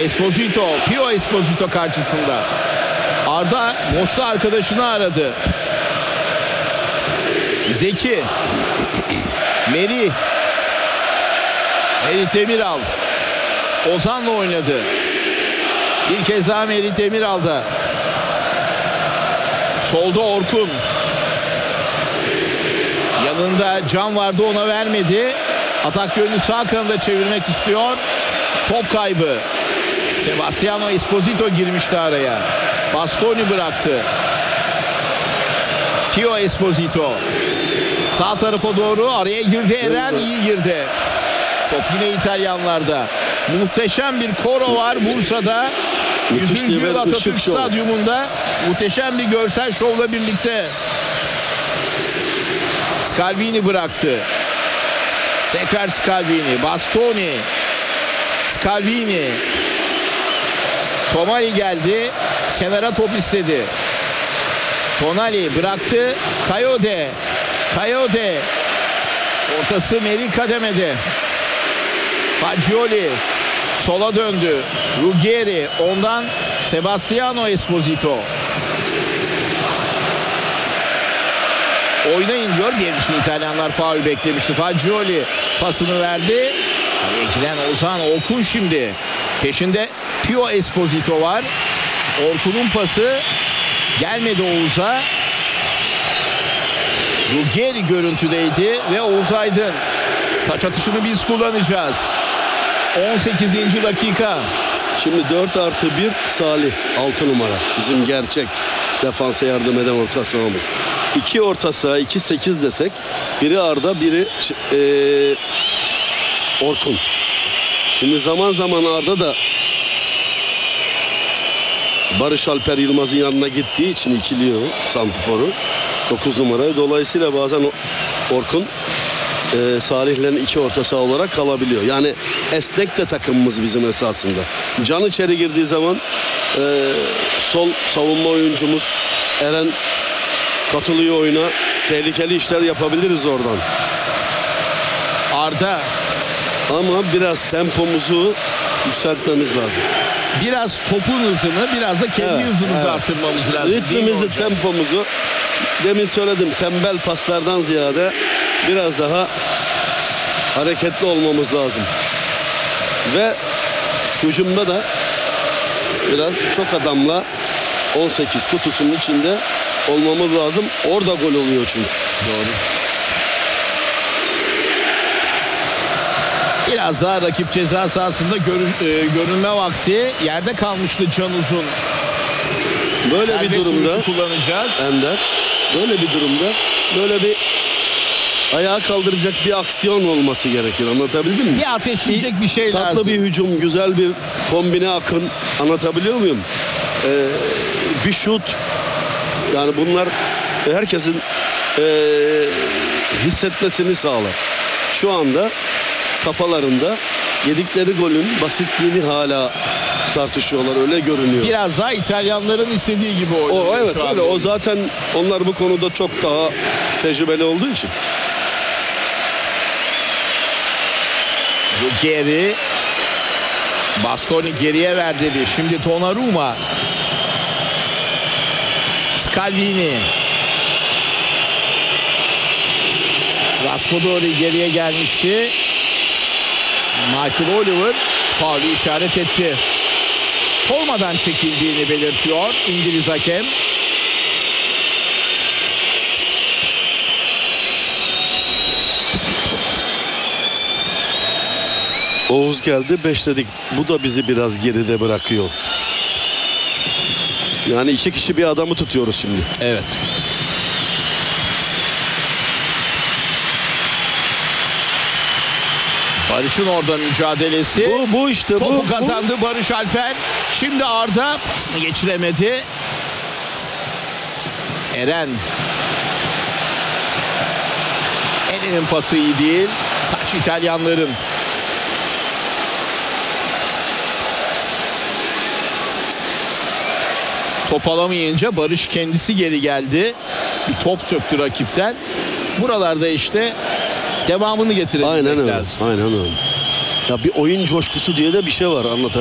Esposito, Pio Esposito karşısında. Arda boşta arkadaşını aradı. Zeki. Merih Demiral. Ozan'la oynadı. Bir kez daha Merih Demiral'da. Solda Orkun. Yanında Can vardı, ona vermedi. Atak yönünü sağ kanada çevirmek istiyor. Top kaybı. Sebastiano Esposito girmişti araya. Bastoni bıraktı. Pio Esposito. Sağ tarafa doğru araya girdi Eren, iyi girdi. Top yine İtalyanlarda. Muhteşem bir koro var Bursa'da. 100. yıl Atatürk Stadyumunda. Muhteşem bir görsel şovla birlikte. Scalvini bıraktı. Tekrar Scalvini. Bastoni. Scalvini. Tomali geldi. Kenara top istedi. Tonali bıraktı. Kayode. Kayode. Ortası Merih kademede. Fagioli. Sola döndü. Ruggieri. Ondan Sebastiano Esposito. Oynayın diyor. Bir için İtalyanlar faul beklemişti. Fagioli pasını verdi. Ekilen Ozan. Orkun şimdi. Peşinde Pio Esposito var. Orkun'un pası gelmedi Oğuz'a. Ruggieri görüntüdeydi ve Oğuz Aydın. Taç atışını biz kullanacağız. 18. dakika. Şimdi 4+1 Salih 6 numara. Bizim gerçek defansa yardım eden orta sahamız. 2 orta saha, 2-8 desek. Biri Arda, biri Orkun. Şimdi zaman zaman Arda da Barış Alper Yılmaz'ın yanına gittiği için ikiliyor santiforu. 9 numarayı. Dolayısıyla bazen Orkun Salih'lerin 2 orta saha olarak kalabiliyor. Yani esnek de takımımız bizim esasında. Can içeri girdiği zaman sol savunma oyuncumuz Eren katılıyor oyuna. Tehlikeli işler yapabiliriz oradan. Arda. Ama biraz tempomuzu yükseltmemiz lazım. Biraz topun hızını, biraz da kendi hızımızı arttırmamız lazım. Ritmimizi, tempomuzu, demin söyledim, tembel paslardan ziyade biraz daha hareketli olmamız lazım. Ve hücumda da biraz çok adamla 18 kutusunun içinde olmamız lazım. Orada gol oluyor çünkü. Doğru. Biraz daha rakip ceza sahasında görünme vakti. Yerde kalmıştı Can Uzun. Böyle bir durumda kullanacağız. Ender, böyle bir durumda böyle bir ayağa kaldıracak bir aksiyon olması gerekir. Anlatabildim mi? Bir ateşleyecek bir şey tatlı lazım. Tatlı bir hücum, güzel bir kombine akın. Anlatabiliyor muyum? Bir şut. Yani bunlar herkesin hissetmesini sağlar. Şu anda kafalarında yedikleri golün basitliğini hala tartışıyorlar, öyle görünüyor. Biraz daha İtalyanların istediği gibi oynuyor. O evet öyle. O zaten onlar bu konuda çok daha tecrübeli olduğu için. Geri. Bastoni geriye verdi bir. Şimdi Donnarumma. Scalvini. Raspadori geriye gelmişti. Michael Oliver faulü işaret etti. Olmadan çekildiğini belirtiyor İngiliz hakem. Oğuz geldi, 5 dedik. Bu da bizi biraz geride bırakıyor. Yani 2 kişi bir adamı tutuyoruz şimdi. Evet. Barış'ın orada mücadelesi. Bu işte. Topu kazandı Barış Alper. Şimdi Arda pasını geçiremedi. Eren. Eren'in pası iyi değil. Taç İtalyanların. Top alamayınca Barış kendisi geri geldi. Bir top söktü rakipten. Buralarda işte devamını getirebilmek lazım. Aynen öyle. Ya bir oyun coşkusu diye de bir şey var, anlatabiliyor